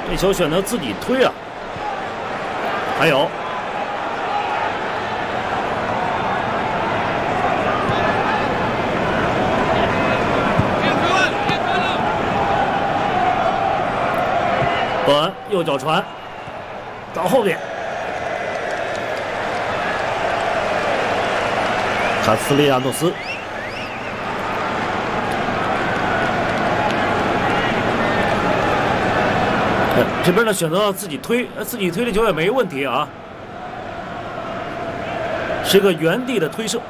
这球选择自己推啊，还有。 本恩右脚传到后面，卡斯利亚诺斯，这边呢选择自己推，自己推的球也没问题啊，是一个原地的推射。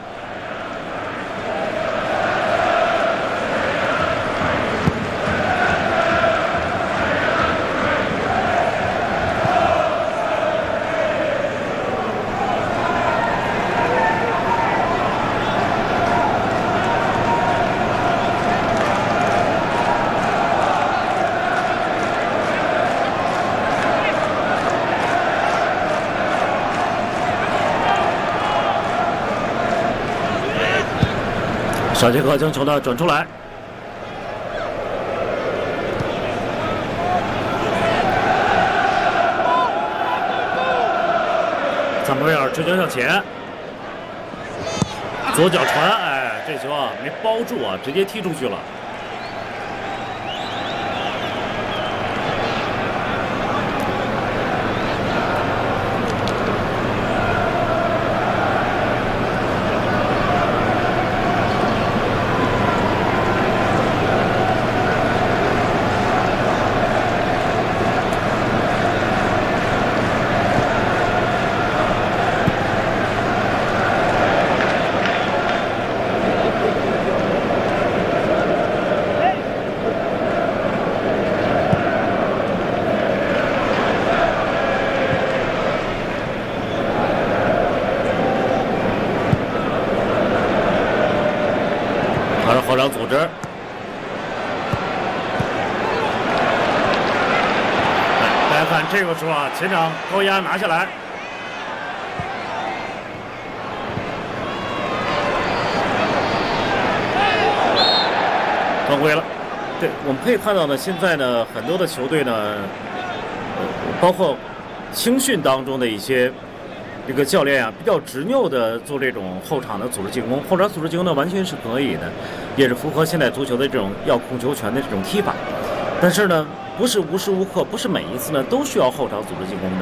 小杰克将球呢转出来，萨姆威尔直球向前，左脚传，哎，这球啊没包住啊，直接踢出去了。 后场组织，大家看这个时候啊，前场高压拿下来，犯规了。对，我们可以看到呢，现在呢，很多的球队呢，包括青训当中的一些。 这个教练啊，比较执拗的做这种后场的组织进攻，后场组织进攻呢完全是可以的，也是符合现代足球的这种要控球权的这种踢法。但是呢，不是无时无刻，不是每一次呢都需要后场组织进攻的。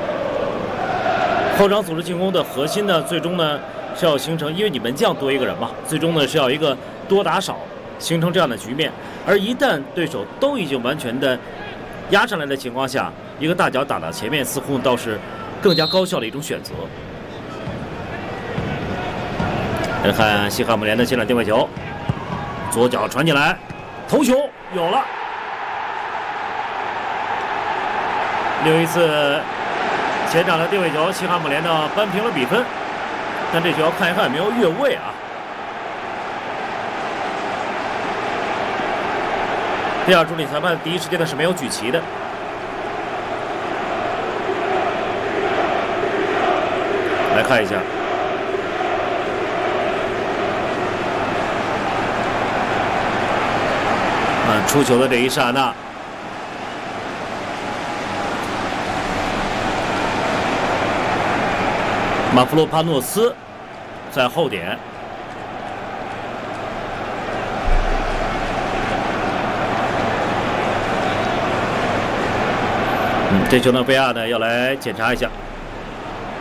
后场组织进攻的核心呢，最终呢是要形成，因为你门将多一个人嘛，最终呢是要一个多打少，形成这样的局面。而一旦对手都已经完全的压上来的情况下，一个大脚打到前面，似乎倒是。 更加高效的一种选择。来看西汉姆联的前场定位球，左脚传进来，头球有了。又一次前场的定位球，西汉姆联呢扳平了比分，但这球要看一看有没有越位啊。第二助理裁判第一时间呢是没有举旗的。 来看一下，出球的这一刹那，马弗洛帕诺斯在后点，这球呢，贝亚呢要来检查一下。